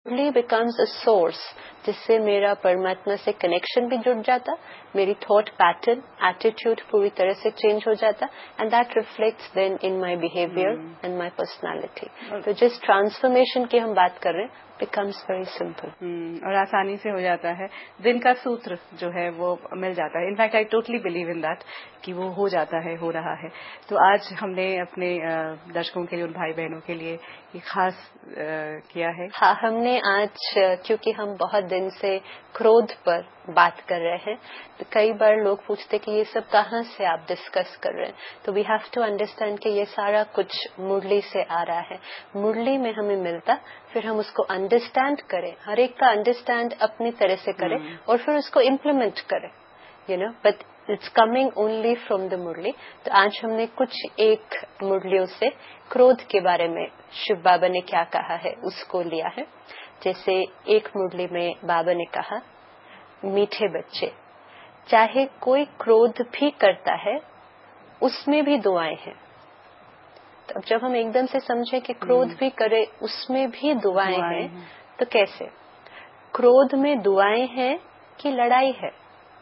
Murali becomes a source जिससे मेरा परमात्मा से कनेक्शन भी जुड़ जाता, मेरी थॉट पैटर्न, एटीट्यूड पूरी तरह से चेंज हो जाता, and that reflects then in my behaviour and my personality. तो जिस ट्रांसफॉर्मेशन की हम बात कर रहे हैं becomes very simple. और आसानी से हो जाता है. दिन का सूत्र जो है वो मिल जाता है. In fact I totally believe in that कि वो हो जाता है, हो रहा है. तो आज हमने अपने दर्शकों के लिए, उन भाई बहनों के लिए ये खास किया है. हाँ, हमने आज क्योंकि हम बहुत दिन से क्रोध पर बात कर रहे हैं, तो कई बार लोग पूछते कि ये सब कहाँ से आप डिस्कस कर रहे हैं. तो वी हैव टू अंडरस्टैंड कि ये सारा कुछ मुरली से आ रहा है. मुरली में हमें मिलता, फिर हम उसको अंडरस्टैंड करें, हर एक का अंडरस्टैंड अपनी तरह से करें और फिर उसको इम्प्लीमेंट करें, you know. But it's coming only from the मुरली. तो आज हमने कुछ एक मुरलियों से क्रोध के बारे में शिव बाबा ने क्या कहा है उसको लिया है. जैसे एक मुरली में बाबा ने कहा, मीठे बच्चे, चाहे कोई क्रोध भी करता है उसमें भी दुआएं हैं. तो अब जब हम एकदम से समझे कि क्रोध भी करे उसमें भी दुआएं हैं, तो कैसे? क्रोध में दुआएं हैं कि लड़ाई है?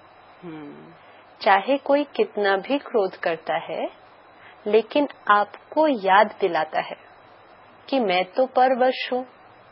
चाहे कोई कितना भी क्रोध करता है, लेकिन आपको याद दिलाता है कि मैं तो परवश हूँ,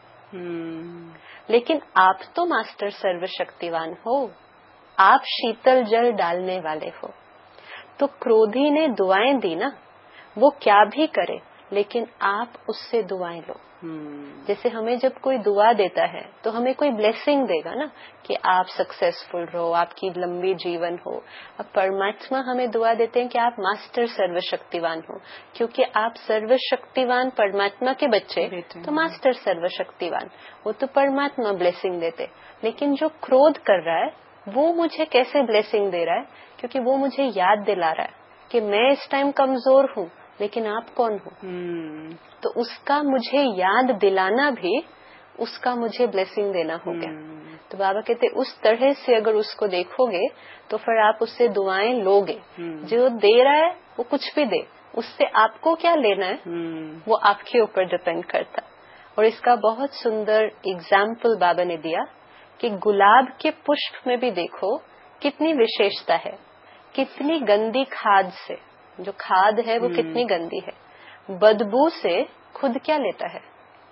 लेकिन आप तो मास्टर सर्वशक्तिवान हो, आप शीतल जल डालने वाले हो. तो क्रोधी ने दुआएं दी ना, वो क्या भी करे, लेकिन आप उससे दुआएं लो. जैसे हमें जब कोई दुआ देता है तो हमें कोई ब्लेसिंग देगा ना कि आप सक्सेसफुल रहो, आपकी लंबी जीवन हो. अब परमात्मा हमें दुआ देते हैं कि आप मास्टर सर्वशक्तिवान हो, क्योंकि आप सर्वशक्तिवान परमात्मा के बच्चे, तो मास्टर सर्वशक्तिवान, वो तो परमात्मा ब्लेसिंग देते. लेकिन जो क्रोध कर रहा है वो मुझे कैसे ब्लेसिंग दे रहा है? क्योंकि वो मुझे याद दिला रहा है कि मैं इस टाइम कमजोर हूँ, लेकिन आप कौन हो. तो उसका मुझे याद दिलाना भी उसका मुझे ब्लेसिंग देना हो गया. तो बाबा कहते उस तरह से अगर उसको देखोगे तो फिर आप उससे दुआएं लोगे. जो दे रहा है वो कुछ भी दे, उससे आपको क्या लेना है वो आपके ऊपर डिपेंड करता. और इसका बहुत सुंदर एग्जाम्पल बाबा ने दिया कि गुलाब के पुष्प में भी देखो कितनी विशेषता है. कितनी गंदी खाद से, जो खाद है वो कितनी गंदी है, बदबू से खुद क्या लेता है.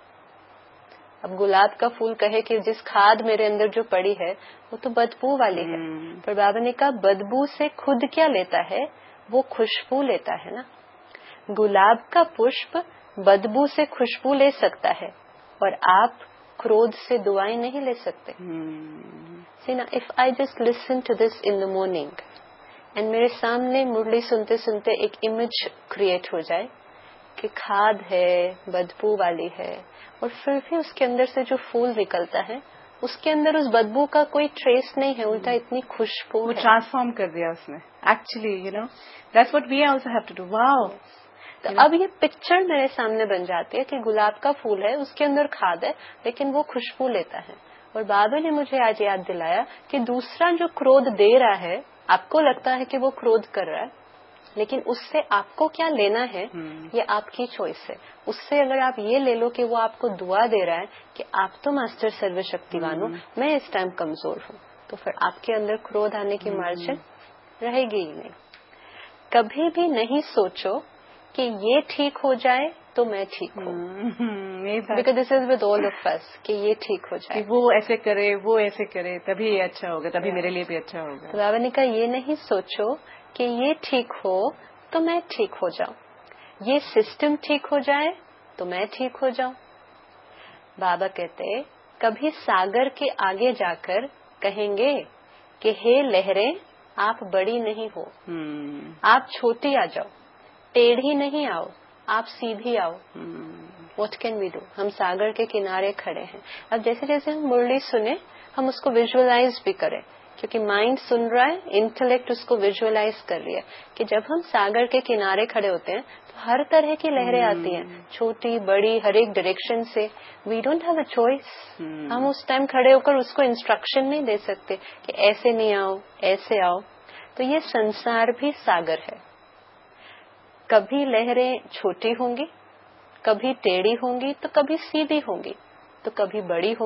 अब गुलाब का फूल कहे कि जिस खाद मेरे अंदर जो पड़ी है वो तो बदबू वाली है, पर बाबा ने कहा बदबू से खुद क्या लेता है, वो खुशबू लेता है ना. गुलाब का पुष्प बदबू से खुशबू ले सकता है और आप क्रोध से दुआएं नहीं ले सकते. See now, if I just listen to this in the morning and मेरे सामने मुरली सुनते सुनते एक इमेज क्रिएट हो जाए कि खाद है, बदबू वाली है, और फिर भी उसके अंदर से जो फूल निकलता है उसके अंदर उस बदबू का कोई ट्रेस नहीं है, उल्टा इतनी खुशबू है. ट्रांसफॉर्म कर दिया उसने. Actually you know that's what we also have to do. Wow. तो अब ये पिक्चर मेरे सामने बन जाती है कि गुलाब का फूल है, उसके अंदर खाद है, लेकिन वो खुशबू लेता है. और बाबा ने मुझे आज याद दिलाया कि दूसरा जो क्रोध दे रहा है, आपको लगता है कि वो क्रोध कर रहा है, लेकिन उससे आपको क्या लेना है ये आपकी चॉइस है. उससे अगर आप ये ले लो कि वो आपको दुआ दे रहा है कि आप तो मास्टर सर्वशक्तिवान हो, मैं इस टाइम कमजोर हूँ, तो फिर आपके अंदर क्रोध आने की मार्जिन रहेगी ही नहीं. कभी भी नहीं सोचो कि ये ठीक हो जाए तो मैं ठीक हूँ, because this is with all of us कि ये ठीक हो जाए, वो ऐसे करे, वो ऐसे करे, तभी ये अच्छा होगा, तभी मेरे लिए भी अच्छा होगा. तो बाबा ने कहा ये नहीं सोचो कि ये ठीक हो तो मैं ठीक हो जाऊं, ये सिस्टम ठीक हो जाए तो मैं ठीक हो जाऊं. बाबा कहते कभी सागर के आगे जाकर कहेंगे कि हे लहरें आप बड़ी नहीं हो, आप छोटी आ जाओ, टेढ़ी नहीं आओ, आप सीधी आओ. What can we do? हम सागर के किनारे खड़े हैं. अब जैसे जैसे हम मुरली सुने हम उसको विजुअलाइज भी करें, क्योंकि माइंड सुन रहा है, इंटेलेक्ट उसको विजुअलाइज कर रही है कि जब हम सागर के किनारे खड़े होते हैं तो हर तरह की लहरें आती हैं, छोटी बड़ी, हर एक डायरेक्शन से. We don't have a choice. हम उस टाइम खड़े होकर उसको इंस्ट्रक्शन नहीं दे सकते कि ऐसे नहीं आओ, ऐसे आओ. तो ये संसार भी सागर है. कभी लहरें छोटी होंगी, कभी टेढ़ी होंगी, तो कभी सीधी होंगी, तो कभी बड़ी होंगी.